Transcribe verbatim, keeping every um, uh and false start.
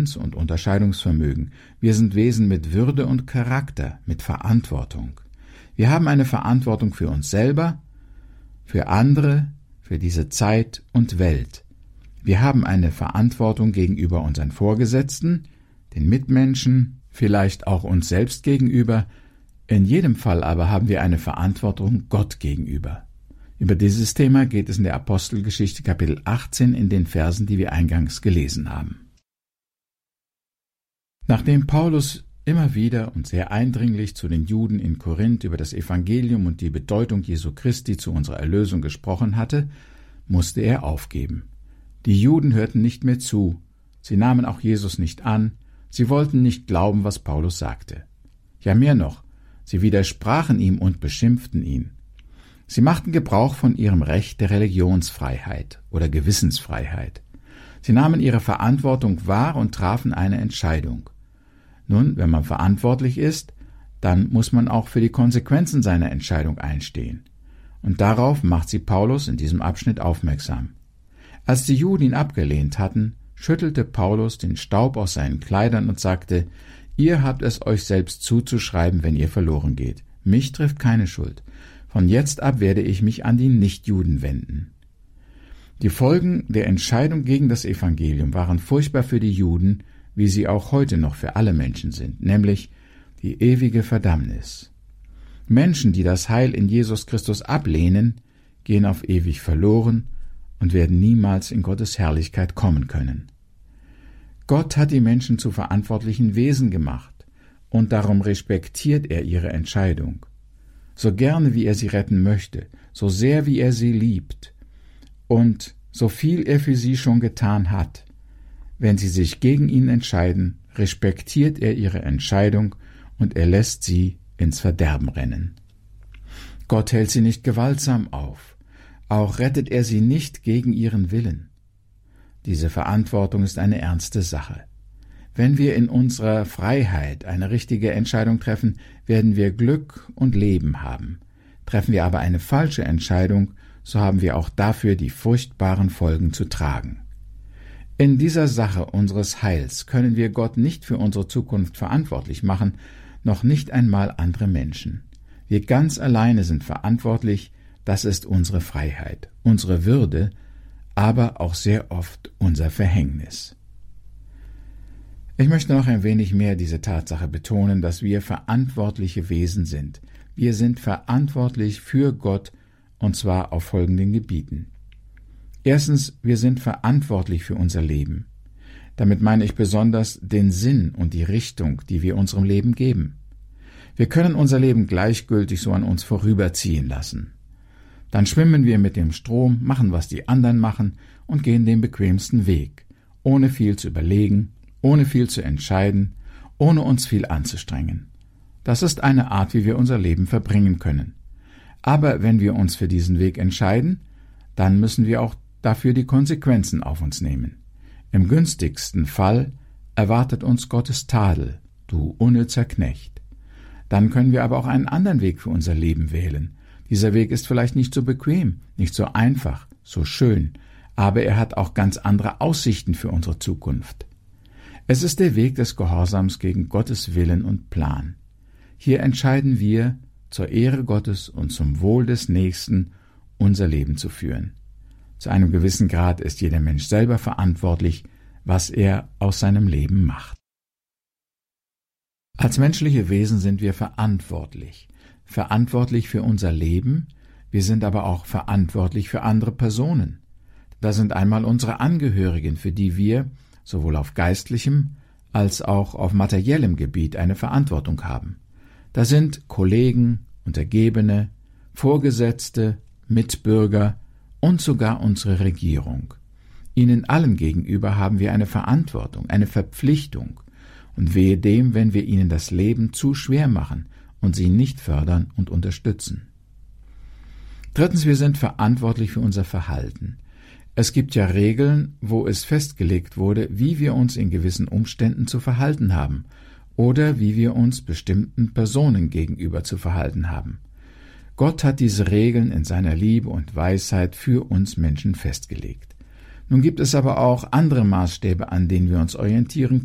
Intelligenz und Unterscheidungsvermögen. Wir sind Wesen mit Würde und Charakter, mit Verantwortung. Wir haben eine Verantwortung für uns selber, für andere, für diese Zeit und Welt. Wir haben eine Verantwortung gegenüber unseren Vorgesetzten, den Mitmenschen, vielleicht auch uns selbst gegenüber. In jedem Fall aber haben wir eine Verantwortung Gott gegenüber. Über dieses Thema geht es in der Apostelgeschichte Kapitel achtzehn in den Versen, die wir eingangs gelesen haben. Nachdem Paulus immer wieder und sehr eindringlich zu den Juden in Korinth über das Evangelium und die Bedeutung Jesu Christi zu unserer Erlösung gesprochen hatte, musste er aufgeben. Die Juden hörten nicht mehr zu, sie nahmen auch Jesus nicht an, sie wollten nicht glauben, was Paulus sagte. Ja, mehr noch, sie widersprachen ihm und beschimpften ihn. Sie machten Gebrauch von ihrem Recht der Religionsfreiheit oder Gewissensfreiheit. Sie nahmen ihre Verantwortung wahr und trafen eine Entscheidung. Nun, wenn man verantwortlich ist, dann muss man auch für die Konsequenzen seiner Entscheidung einstehen. Und darauf macht sie Paulus in diesem Abschnitt aufmerksam. Als die Juden ihn abgelehnt hatten, schüttelte Paulus den Staub aus seinen Kleidern und sagte: Ihr habt es euch selbst zuzuschreiben, wenn ihr verloren geht. Mich trifft keine Schuld. Von jetzt ab werde ich mich an die Nichtjuden wenden. Die Folgen der Entscheidung gegen das Evangelium waren furchtbar für die Juden, wie sie auch heute noch für alle Menschen sind, nämlich die ewige Verdammnis. Menschen, die das Heil in Jesus Christus ablehnen, gehen auf ewig verloren und werden niemals in Gottes Herrlichkeit kommen können. Gott hat die Menschen zu verantwortlichen Wesen gemacht, und darum respektiert er ihre Entscheidung. So gerne wie er sie retten möchte, so sehr wie er sie liebt und so viel er für sie schon getan hat. Wenn sie sich gegen ihn entscheiden, respektiert er ihre Entscheidung und er lässt sie ins Verderben rennen. Gott hält sie nicht gewaltsam auf, auch rettet er sie nicht gegen ihren Willen. Diese Verantwortung ist eine ernste Sache. Wenn wir in unserer Freiheit eine richtige Entscheidung treffen, werden wir Glück und Leben haben. Treffen wir aber eine falsche Entscheidung, so haben wir auch dafür die furchtbaren Folgen zu tragen. In dieser Sache unseres Heils können wir Gott nicht für unsere Zukunft verantwortlich machen, noch nicht einmal andere Menschen. Wir ganz alleine sind verantwortlich, das ist unsere Freiheit, unsere Würde, aber auch sehr oft unser Verhängnis. Ich möchte noch ein wenig mehr diese Tatsache betonen, dass wir verantwortliche Wesen sind. Wir sind verantwortlich für Gott, und zwar auf folgenden Gebieten. Erstens, wir sind verantwortlich für unser Leben. Damit meine ich besonders den Sinn und die Richtung, die wir unserem Leben geben. Wir können unser Leben gleichgültig so an uns vorüberziehen lassen. Dann schwimmen wir mit dem Strom, machen, was die anderen machen und gehen den bequemsten Weg, ohne viel zu überlegen, ohne viel zu entscheiden, ohne uns viel anzustrengen. Das ist eine Art, wie wir unser Leben verbringen können. Aber wenn wir uns für diesen Weg entscheiden, dann müssen wir auch dafür die Konsequenzen auf uns nehmen. Im günstigsten Fall erwartet uns Gottes Tadel, du unnützer Knecht. Dann können wir aber auch einen anderen Weg für unser Leben wählen. Dieser Weg ist vielleicht nicht so bequem, nicht so einfach, so schön, aber er hat auch ganz andere Aussichten für unsere Zukunft. Es ist der Weg des Gehorsams gegen Gottes Willen und Plan. Hier entscheiden wir, zur Ehre Gottes und zum Wohl des Nächsten unser Leben zu führen. Zu einem gewissen Grad ist jeder Mensch selber verantwortlich, was er aus seinem Leben macht. Als menschliche Wesen sind wir verantwortlich. Verantwortlich für unser Leben, wir sind aber auch verantwortlich für andere Personen. Da sind einmal unsere Angehörigen, für die wir sowohl auf geistlichem als auch auf materiellem Gebiet eine Verantwortung haben. Da sind Kollegen, Untergebene, Vorgesetzte, Mitbürger und sogar unsere Regierung. Ihnen allen gegenüber haben wir eine Verantwortung, eine Verpflichtung, und wehe dem, wenn wir ihnen das Leben zu schwer machen und sie nicht fördern und unterstützen. Drittens, wir sind verantwortlich für unser Verhalten. Es gibt ja Regeln, wo es festgelegt wurde, wie wir uns in gewissen Umständen zu verhalten haben oder wie wir uns bestimmten Personen gegenüber zu verhalten haben. Gott hat diese Regeln in seiner Liebe und Weisheit für uns Menschen festgelegt. Nun gibt es aber auch andere Maßstäbe, an denen wir uns orientieren